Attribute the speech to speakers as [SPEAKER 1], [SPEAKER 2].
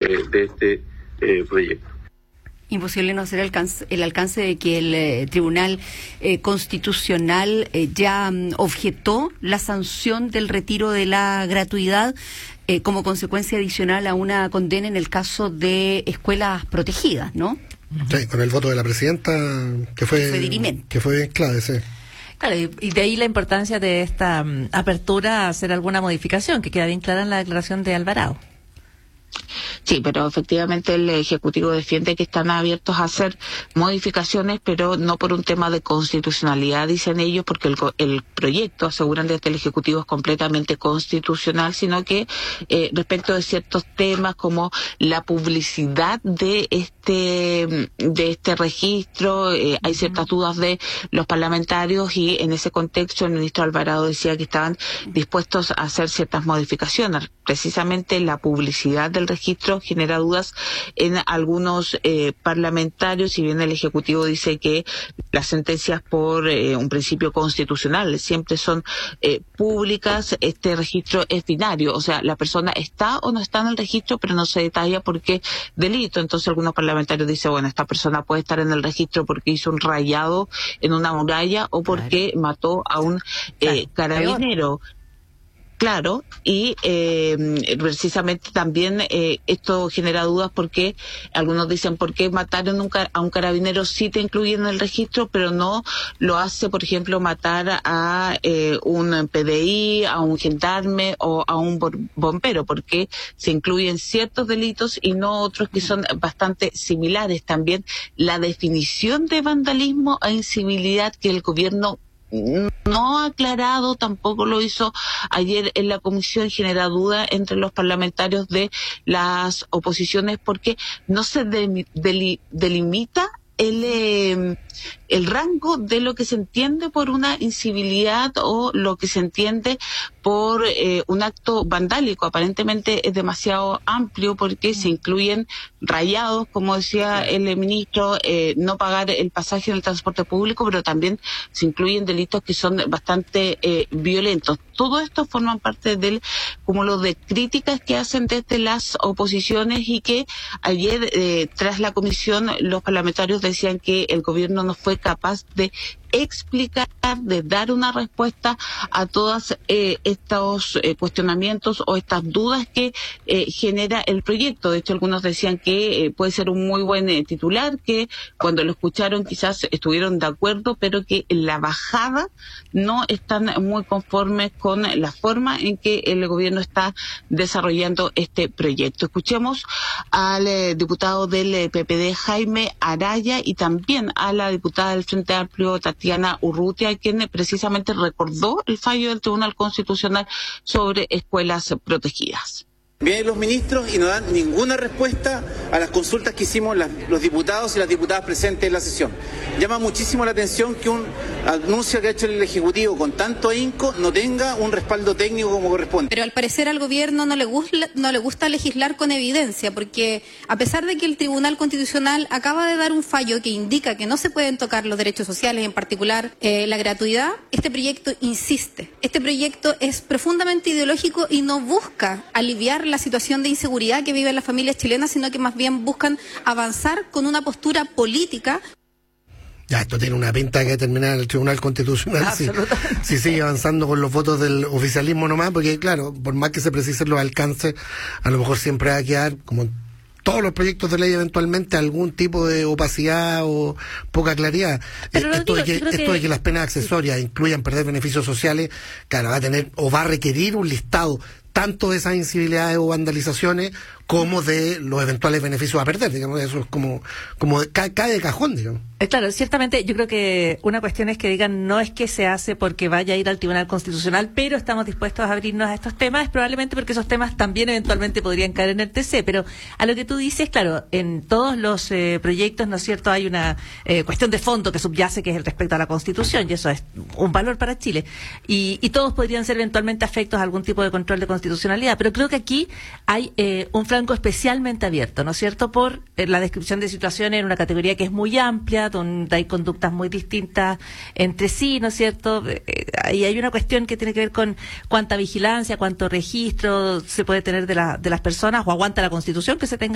[SPEAKER 1] de este proyecto.
[SPEAKER 2] Imposible no hacer el alcance de que el Tribunal Constitucional ya objetó la sanción del retiro de la gratuidad como consecuencia adicional a una condena en el caso de escuelas protegidas, ¿no?
[SPEAKER 3] Sí, con el voto de la presidenta, que fue
[SPEAKER 2] dirimente.
[SPEAKER 3] Que fue clave, sí.
[SPEAKER 4] Claro, y de ahí la importancia de esta apertura a hacer alguna modificación, que queda bien clara en la declaración de Alvarado.
[SPEAKER 5] Sí, pero efectivamente el Ejecutivo defiende que están abiertos a hacer modificaciones, pero no por un tema de constitucionalidad, dicen ellos, porque el proyecto, aseguran desde el Ejecutivo, es completamente constitucional, sino que respecto de ciertos temas como la publicidad de este registro, hay ciertas dudas de los parlamentarios, y en ese contexto el ministro Alvarado decía que estaban dispuestos a hacer ciertas modificaciones. Precisamente la publicidad del registro genera dudas en algunos parlamentarios, si bien el Ejecutivo dice que las sentencias por un principio constitucional siempre son públicas. Este registro es binario, o sea, la persona está o no está en el registro, pero no se detalla por qué delito. Entonces algunos parlamentarios dicen, bueno, esta persona puede estar en el registro porque hizo un rayado en una muralla o porque mató a un carabinero. Claro, y precisamente también esto genera dudas porque algunos dicen, ¿por qué mataron a un carabinero si te incluyen en el registro, pero no lo hace, por ejemplo, matar a un PDI, a un gendarme o a un bombero? Porque se incluyen ciertos delitos y no otros que son bastante similares. También la definición de vandalismo e incivilidad que el gobierno no ha aclarado, tampoco lo hizo ayer en la comisión, genera duda entre los parlamentarios de las oposiciones porque no se delimita el rango de lo que se entiende por una incivilidad o lo que se entiende por un acto vandálico. Aparentemente es demasiado amplio porque se incluyen rayados, como decía el ministro, no pagar el pasaje en el transporte público, pero también se incluyen delitos que son bastante violentos. Todo esto forma parte del cúmulo de críticas que hacen desde las oposiciones y que ayer, tras la comisión, los parlamentarios decían que el gobierno no fue capaz de explicar, de dar una respuesta a todos estos cuestionamientos o estas dudas que genera el proyecto. De hecho, algunos decían que puede ser un muy buen titular, que cuando lo escucharon quizás estuvieron de acuerdo, pero que en la bajada no están muy conformes con la forma en que el gobierno está desarrollando este proyecto. Escuchemos al diputado del PPD, Jaime Araya, y también a la diputada del Frente Amplio, Tatiana Urrutia, quien precisamente recordó el fallo del Tribunal Constitucional sobre escuelas protegidas.
[SPEAKER 6] Vienen los ministros y no dan ninguna respuesta a las consultas que hicimos los diputados y las diputadas presentes en la sesión. Llama muchísimo la atención que un anuncio que ha hecho el Ejecutivo con tanto ahínco no tenga un respaldo técnico como corresponde.
[SPEAKER 7] Pero al parecer al gobierno no le gusta legislar con evidencia, porque a pesar de que el Tribunal Constitucional acaba de dar un fallo que indica que no se pueden tocar los derechos sociales, en particular la gratuidad, este proyecto insiste. Este proyecto es profundamente ideológico y no busca aliviar la situación de inseguridad que viven las familias chilenas, sino que más bien buscan avanzar con una postura política.
[SPEAKER 3] Ya, esto tiene una pinta que terminar el Tribunal Constitucional si sigue avanzando con los votos del oficialismo nomás, porque claro, por más que se precisen los alcances, a lo mejor siempre va a quedar, como todos los proyectos de ley, eventualmente algún tipo de opacidad o poca claridad. Esto de que las penas accesorias incluyan perder beneficios sociales, claro, va a tener o va a requerir un listado tanto de esas incivilidades o vandalizaciones como de los eventuales beneficios a perder, digamos. Eso es como cae de cajón, digamos.
[SPEAKER 4] Claro, ciertamente yo creo que una cuestión es que digan no es que se hace porque vaya a ir al Tribunal Constitucional, pero estamos dispuestos a abrirnos a estos temas, es probablemente porque esos temas también eventualmente podrían caer en el TC, pero a lo que tú dices, claro, en todos los proyectos, ¿no es cierto?, hay una cuestión de fondo que subyace, que es el respecto a la Constitución, y eso es un valor para Chile, y todos podrían ser eventualmente afectos a algún tipo de control de constitucionalidad, pero creo que aquí hay un flanco especialmente abierto, ¿no es cierto?, por la descripción de situaciones en una categoría que es muy amplia, donde hay conductas muy distintas entre sí, ¿no es cierto? Ahí hay una cuestión que tiene que ver con cuánta vigilancia, cuánto registro se puede tener de las personas, o aguanta la Constitución que se tenga